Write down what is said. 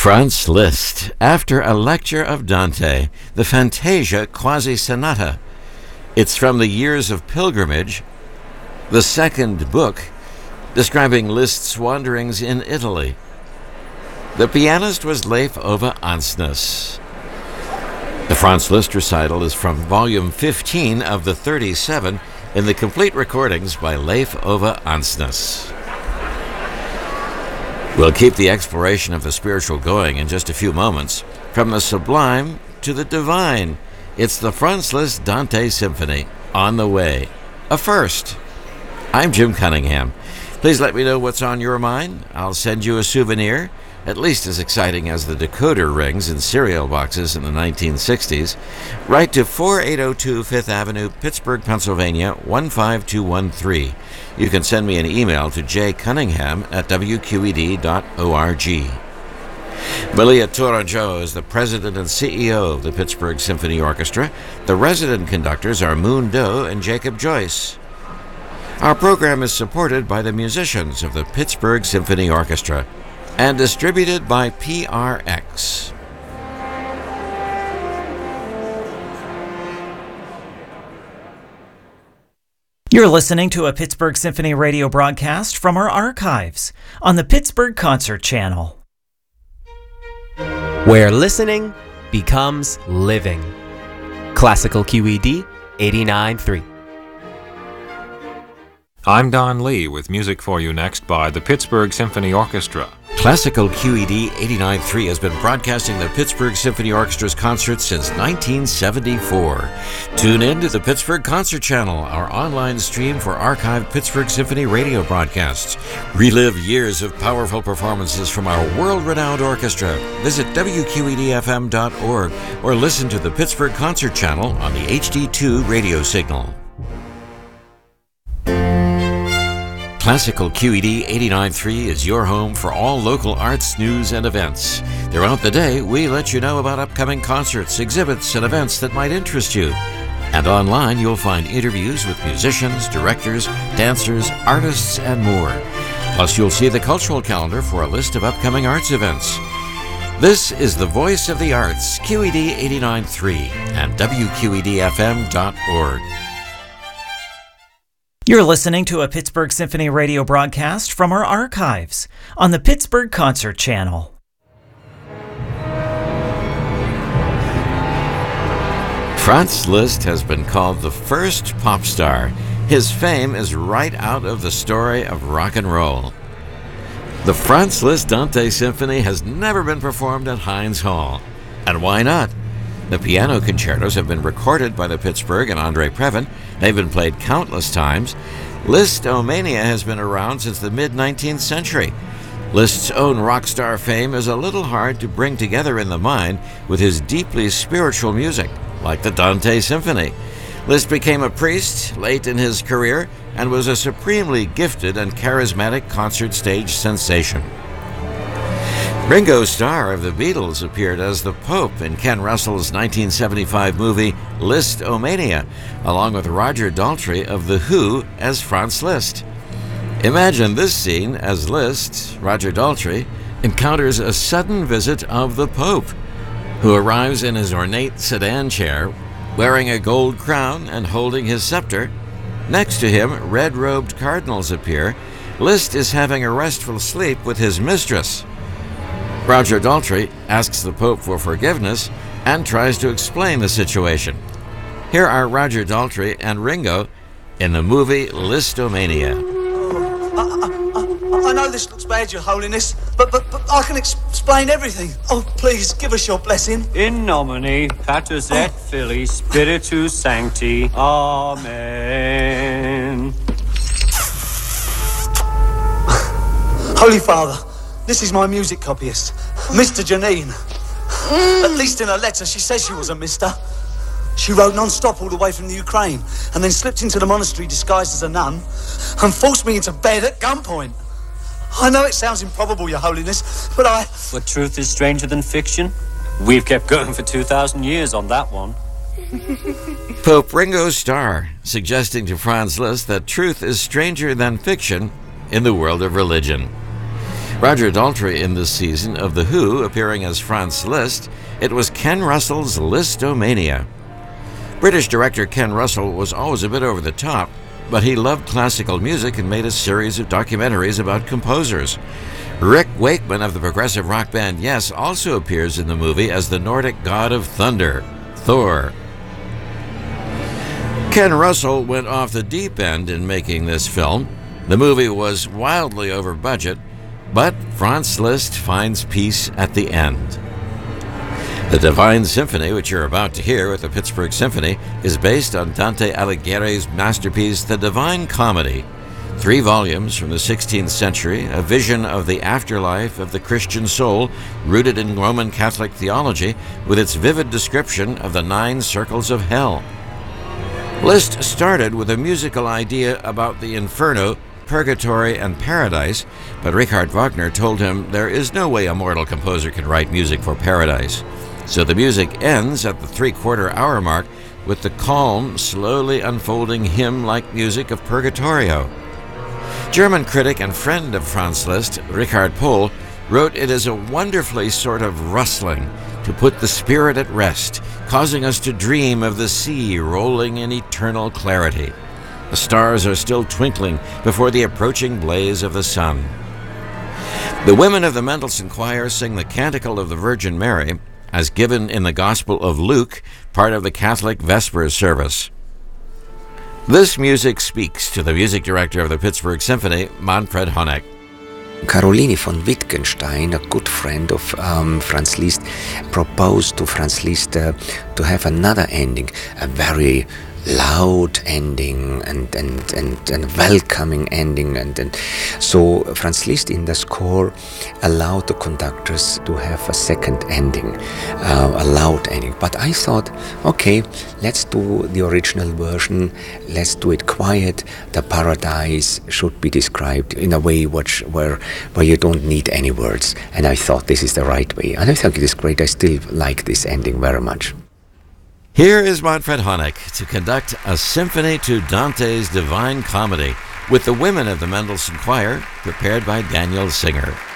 Franz Liszt, after a lecture of Dante, the Fantasia Quasi Sonata. It's from the Years of Pilgrimage, the second book describing Liszt's wanderings in Italy. The pianist was Leif Ove Ansnes. The Franz Liszt recital is from volume 15 of the 37 in the complete recordings by Leif Ove Ansnes. We'll keep the exploration of the spiritual going in just a few moments. From the sublime to the divine, it's the Franz Liszt Dante Symphony on the way. A first. I'm Jim Cunningham. Please let me know what's on your mind. I'll send you a souvenir, at least as exciting as the decoder rings in cereal boxes in the 1960s. Write to 4802 5th Avenue, Pittsburgh, Pennsylvania, 15213. You can send me an email to jcunningham@wqed.org. Malia Tourangeau is the president and CEO of the Pittsburgh Symphony Orchestra. The resident conductors are Moon Doe and Jacob Joyce. Our program is supported by the musicians of the Pittsburgh Symphony Orchestra and distributed by PRX. You're listening to a Pittsburgh Symphony radio broadcast from our archives on the Pittsburgh Concert Channel, where listening becomes living. Classical QED 89.3. I'm Don Lee with music for you next by the Pittsburgh Symphony Orchestra. Classical QED 89.3 has been broadcasting the Pittsburgh Symphony Orchestra's concerts since 1974. Tune in to the Pittsburgh Concert Channel, our online stream for archived Pittsburgh Symphony radio broadcasts. Relive years of powerful performances from our world-renowned orchestra. Visit WQEDFM.org or listen to the Pittsburgh Concert Channel on the HD2 radio signal. Classical QED 89.3 is your home for all local arts, news, and events. Throughout the day, we let you know about upcoming concerts, exhibits, and events that might interest you. And online, you'll find interviews with musicians, directors, dancers, artists, and more. Plus, you'll see the cultural calendar for a list of upcoming arts events. This is the Voice of the Arts, QED 89.3 and WQEDFM.org. You're listening to a Pittsburgh Symphony radio broadcast from our archives on the Pittsburgh Concert Channel. Franz Liszt has been called the first pop star. His fame is right out of the story of rock and roll. The Franz Liszt Dante Symphony has never been performed at Heinz Hall. And why not? The piano concertos have been recorded by the Pittsburgh and Andre Previn. They've been played countless times. Listomania has been around since the mid-19th century. Liszt's own rock star fame is a little hard to bring together in the mind with his deeply spiritual music, like the Dante Symphony. Liszt became a priest late in his career and was a supremely gifted and charismatic concert stage sensation. Ringo Starr of the Beatles appeared as the Pope in Ken Russell's 1975 movie Listomania, along with Roger Daltrey of The Who as Franz Liszt. Imagine this scene as Liszt, Roger Daltrey, encounters a sudden visit of the Pope, who arrives in his ornate sedan chair, wearing a gold crown and holding his scepter. Next to him, red-robed cardinals appear. Liszt is having a restful sleep with his mistress. Roger Daltrey asks the Pope for forgiveness and tries to explain the situation. Here are Roger Daltrey and Ringo in the movie Listomania. I know this looks bad, Your Holiness, but I can explain everything. Oh, please, give us your blessing. In nomine Patris et Filii Spiritus Sancti. Amen. Holy Father, this is my music copyist, Mr. Janine. At least in her letter, she says she was a mister. She rode non-stop all the way from the Ukraine and then slipped into the monastery disguised as a nun and forced me into bed at gunpoint. I know it sounds improbable, Your Holiness, but But truth is stranger than fiction. We've kept going for 2,000 years on that one. Pope Ringo Starr, suggesting to Franz Liszt that truth is stranger than fiction in the world of religion. Roger Daltrey in this season of The Who appearing as Franz Liszt, it was Ken Russell's Listomania. British director Ken Russell was always a bit over the top, but he loved classical music and made a series of documentaries about composers. Rick Wakeman of the progressive rock band Yes also appears in the movie as the Nordic god of thunder, Thor. Ken Russell went off the deep end in making this film. The movie was wildly over budget, but Franz Liszt finds peace at the end. The Divine Symphony, which you're about to hear with the Pittsburgh Symphony, is based on Dante Alighieri's masterpiece, The Divine Comedy. 3 volumes from the 16th century, a vision of the afterlife of the Christian soul, rooted in Roman Catholic theology, with its vivid description of the 9 circles of hell. Liszt started with a musical idea about the Inferno, Purgatory, and Paradise, but Richard Wagner told him there is no way a mortal composer can write music for Paradise. So the music ends at the 3/4-hour mark with the calm, slowly unfolding hymn-like music of Purgatorio. German critic and friend of Franz Liszt, Richard Pohl, wrote it is a wonderfully sort of rustling to put the spirit at rest, causing us to dream of the sea rolling in eternal clarity. The stars are still twinkling before the approaching blaze of the sun. The women of the Mendelssohn Choir sing the Canticle of the Virgin Mary, as given in the Gospel of Luke, part of the Catholic Vespers service. This music speaks to the music director of the Pittsburgh Symphony, Manfred Honeck. Caroline von Wittgenstein, a good friend of Franz Liszt, proposed to Franz Liszt to have another ending, a very loud ending and welcoming ending, and so Franz Liszt in the score allowed the conductors to have a second ending, a loud ending. But I thought, okay, let's do the original version, let's do it quiet. The paradise should be described in a way where you don't need any words, and I thought this is the right way, and I think it is great. I still like this ending very much. Here is Manfred Honeck to conduct a symphony to Dante's Divine Comedy with the women of the Mendelssohn Choir, prepared by Daniel Singer.